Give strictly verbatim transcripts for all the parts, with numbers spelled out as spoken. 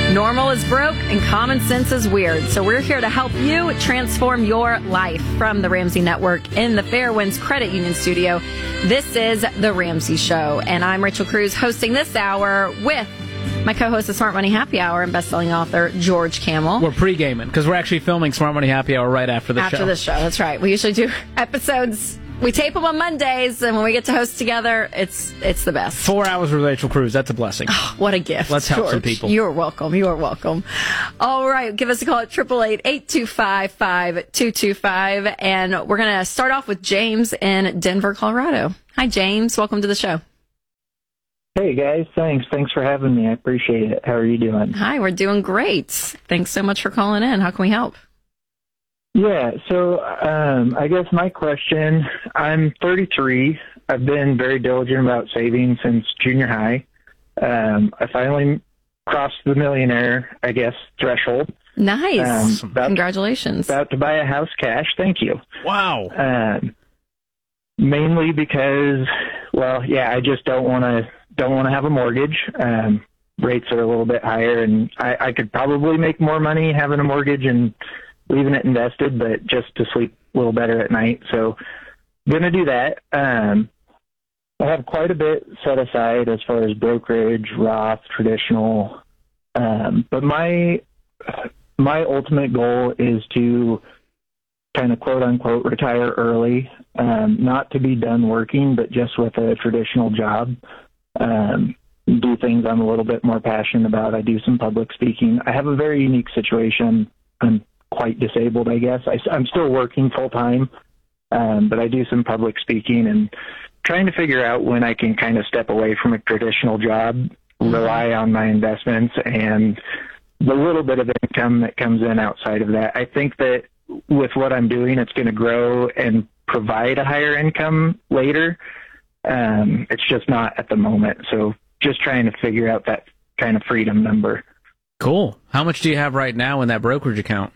Normal is broke and common sense is weird. So we're here to help you transform your life. From the Ramsey Network in the Fairwinds Credit Union studio, this is The Ramsey Show. And I'm Rachel Cruz hosting this hour with my co-host of Smart Money Happy Hour and best-selling author George Kamel. We're pre-gaming because we're actually filming Smart Money Happy Hour right after the after show. After the show, that's right. We usually do episodes. We tape them on Mondays, and when we get to host together, it's it's the best. Four hours with Rachel Cruz. That's a blessing. Oh, what a gift. Let's help George. some people. You're welcome. You are welcome. All right. Give us a call at eight eight eight, eight two five, five two two five. And we're going to start off with James in Denver, Colorado. Hi, James. Welcome to the show. Hey, guys. Thanks. Thanks for having me. I appreciate it. How are you doing? Hi. We're doing great. Thanks so much for calling in. How can we help? Yeah, so um, I guess my question, I'm thirty-three. I've been very diligent about saving since junior high. Um, I finally crossed the millionaire, I guess, threshold. Nice. Um, about, Congratulations. About to buy a house cash. Thank you. Wow. Um, mainly because, well, yeah, I just don't want to don't want to have a mortgage. Um, rates are a little bit higher, and I, I could probably make more money having a mortgage and leaving it invested, but just to sleep a little better at night. So going to do that. Um, I have quite a bit set aside as far as brokerage, Roth, traditional. Um, but my, my ultimate goal is to kind of quote unquote retire early, um, not to be done working, but just with a traditional job. Um, do things I'm a little bit more passionate about. I do some public speaking. I have a very unique situation. I'm quite disabled, I guess. I, I'm still working full time, um, but I do some public speaking and trying to figure out when I can kind of step away from a traditional job, mm-hmm. rely on my investments and the little bit of income that comes in outside of that. I think that with what I'm doing, it's going to grow and provide a higher income later. Um, it's just not at the moment. So just trying to figure out that kind of freedom number. Cool. How much do you have right now in that brokerage account?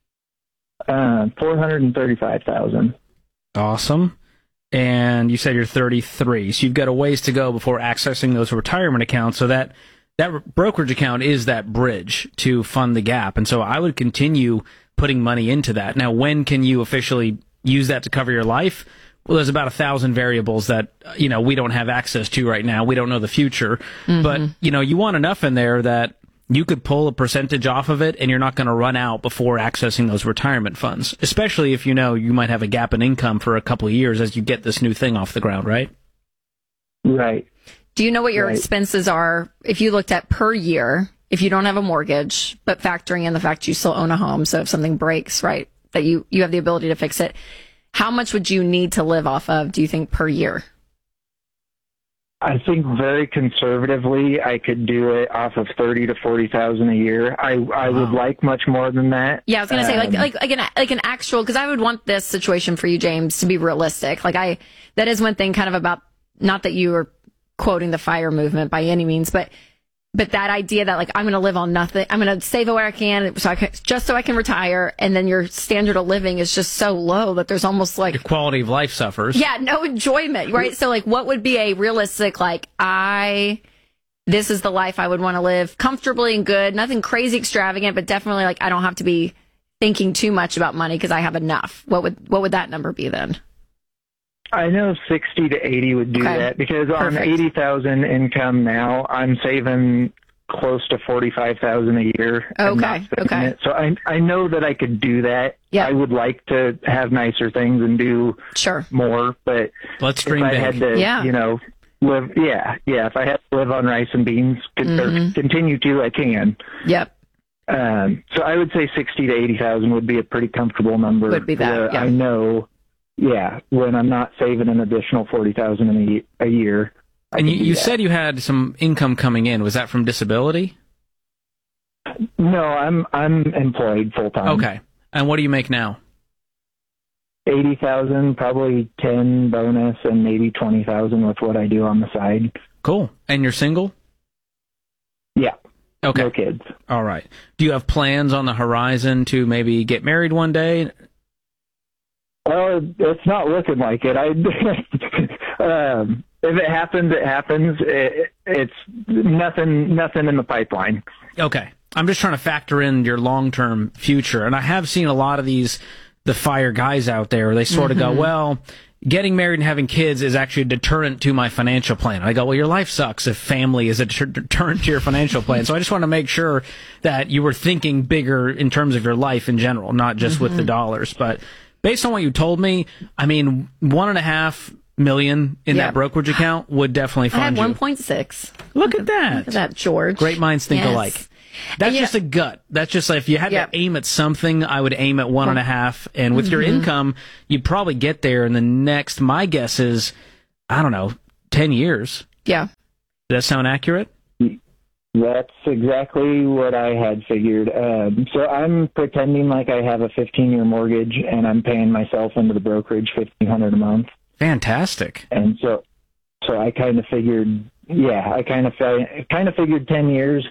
Uh, four hundred thirty-five thousand. Awesome. And you said you're thirty-three, so you've got a ways to go before accessing those retirement accounts. So that that brokerage account is that bridge to fund the gap. And so I would continue putting money into that. Now, when can you officially use that to cover your life? Well, there's about a thousand variables that, you know, we don't have access to right now. We don't know the future. Mm-hmm. But, you know, you want enough in there that you could pull a percentage off of it and you're not going to run out before accessing those retirement funds, especially if you know you might have a gap in income for a couple of years as you get this new thing off the ground, right? Right. Do you know what your right. expenses are if you looked at per year, if you don't have a mortgage, but factoring in the fact you still own a home, so if something breaks, right, that you, you have the ability to fix it, how much would you need to live off of, do you think, per year? I think very conservatively, I could do it off of thirty to forty thousand a year. I I wow. would like much more than that. Yeah, I was gonna um, say like like like an like an actual, because I would want this situation for you, James, to be realistic. Like I, that is one thing kind of about, not that you are quoting the FIRE movement by any means, but but that idea that like I'm gonna live on nothing, I'm gonna save where I can, so I can just so I can retire, and then your standard of living is just so low that there's almost like your quality of life suffers. Yeah, no enjoyment, right? So like, what would be a realistic like I? This is the life I would want to live, comfortably and good, nothing crazy extravagant, but definitely like I don't have to be thinking too much about money because I have enough. What would what would that number be then? I know sixty to eighty would do okay. that because Perfect. on eighty thousand income now, I'm saving close to forty-five thousand a year. Okay. Okay. It. So I I know that I could do that. Yeah. I would like to have nicer things and do sure. more, but let's dream if big. I had to, yeah. you know, live, yeah, yeah. If I had to live on rice and beans, con- mm-hmm. or continue to, I can. Yep. Um, so I would say sixty to eighty thousand would be a pretty comfortable number. Would be that. Uh, yeah. I know. Yeah, when I'm not saving an additional forty thousand a year. And you, you said you had some income coming in. Was that from disability? No, I'm I'm employed full time. Okay. And what do you make now? Eighty thousand, probably ten bonus, and maybe twenty thousand with what I do on the side. Cool. And you're single? Yeah. Okay. No kids. All right. Do you have plans on the horizon to maybe get married one day? Well, it's not looking like it. I, um, if it happens, it happens. It, it's nothing, nothing in the pipeline. Okay. I'm just trying to factor in your long-term future. And I have seen a lot of these, the FIRE guys out there, they sort mm-hmm. of go, well, getting married and having kids is actually a deterrent to my financial plan. I go, well, your life sucks if family is a deter- deterrent to your financial plan. So I just want to make sure that you were thinking bigger in terms of your life in general, not just mm-hmm. with the dollars. But based on what you told me, I mean, one and a half million in yep. that brokerage account would definitely fund I have you. one point six. Look at that. Look at that, George. Great minds think yes. alike. That's yeah. just a gut. That's just like, if you had yep. to aim at something, I would aim at one and a half. And with mm-hmm. your income, you'd probably get there in the next, my guess is, I don't know, ten years. Yeah. Does that sound accurate? That's exactly what I had figured. Um, so I'm pretending like I have a fifteen-year mortgage, and I'm paying myself into the brokerage fifteen hundred dollars a month. Fantastic. And so, so I kind of figured, yeah, I kind of kind of figured ten years.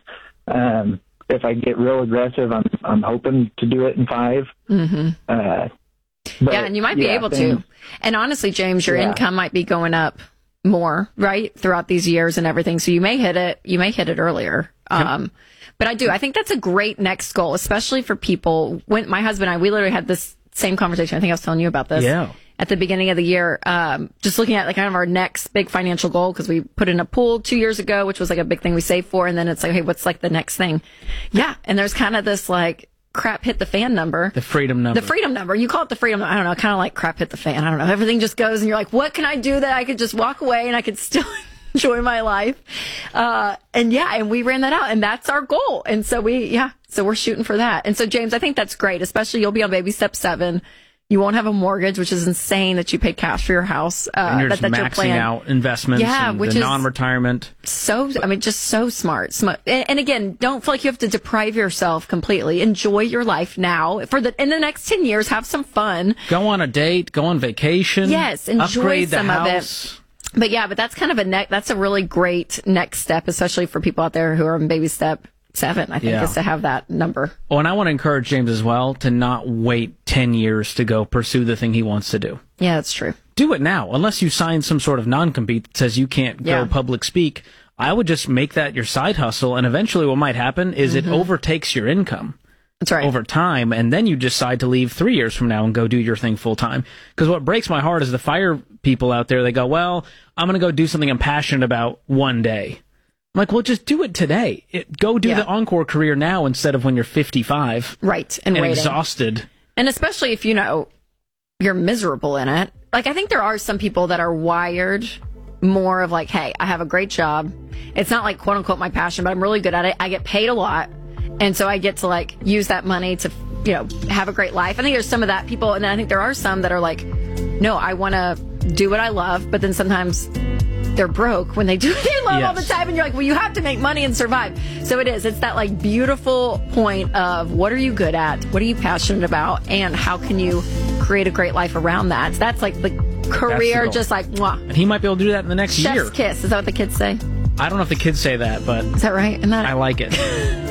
Um, if I get real aggressive, I'm I'm hoping to do it in five. Mm-hmm. Uh, but, yeah, and you might be yeah, able things, to. And honestly, James, your yeah. income might be going up more, right, throughout these years and everything. So you may hit it. You may hit it earlier. Yep. Um, but I do. I think that's a great next goal, especially for people. When my husband and I, we literally had this same conversation. I think I was telling you about this. Yeah. At the beginning of the year, um, just looking at like kind of our next big financial goal, because we put in a pool two years ago, which was like a big thing we saved for. And then it's like, hey, what's like the next thing? Yeah. And there's kind of this like crap hit the fan number. The freedom number. The freedom number. You call it the freedom. I don't know. Kind of like crap hit the fan. I don't know. Everything just goes and you're like, what can I do that I could just walk away and I could still enjoy my life? Uh, and yeah, and we ran that out and that's our goal. And so we, yeah, so we're shooting for that. And so James, I think that's great, especially you'll be on baby step seven. You won't have a mortgage, which is insane that you paid cash for your house. Uh, and you're that, just that's maxing your plan. out investments yeah, and which the is non-retirement. So, I mean, just so smart. smart. And, and again, don't feel like you have to deprive yourself completely. Enjoy your life now. For the in the next ten years, have some fun. Go on a date. Go on vacation. Yes, enjoy upgrade some the of house. it. But yeah, but that's kind of a ne- that's a really great next step, especially for people out there who are in baby step seven, I think, yeah. is to have that number. Oh, and I want to encourage James as well to not wait ten years to go pursue the thing he wants to do. Yeah, that's true. Do it now, unless you sign some sort of non-compete that says you can't yeah. go public speak. I would just make that your side hustle, and eventually what might happen is mm-hmm. it overtakes your income. That's right. Over time, and then you decide to leave three years from now and go do your thing full time. Because what breaks my heart is the FIRE people out there, they go, well, I'm going to go do something I'm passionate about one day. I'm like, well, just do it today. It, go do yeah. the Encore career now instead of when you're fifty-five. Right. And, and waiting. exhausted. And especially if, you know, you're miserable in it. Like, I think there are some people that are wired more of like, hey, I have a great job. It's not like, quote unquote, my passion, but I'm really good at it. I get paid a lot. And so I get to like use that money to, you know, have a great life. I think there's some of that people. And then I think there are some that are like, no, I want to do what I love. But then sometimes they're broke when they do what they love yes. all the time. And you're like, well, you have to make money and survive. So it is. It's that like beautiful point of what are you good at? What are you passionate about? And how can you create a great life around that? So that's like the career, the just like, mwah. And he might be able to do that in the next Chef's year. kiss. Is that what the kids say? I don't know if the kids say that, but is that right? And that I like it.